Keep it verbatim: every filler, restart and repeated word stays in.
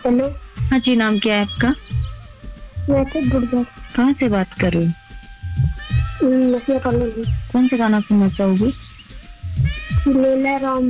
Hello. हाँ जी, नाम क्या है आपका? मैं तो गुड़गांव। कहाँ से बात कर रहे हो? नसिया कॉलोनी। कौन सा गाना सुनना चाहोगे? लैला राम